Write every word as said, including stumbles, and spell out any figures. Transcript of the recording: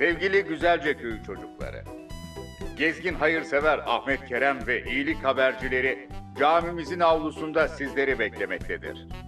Sevgili Güzelceköy çocukları, gezgin hayırsever Ahmet Kerem ve iyilik habercileri camimizin avlusunda sizleri beklemektedir.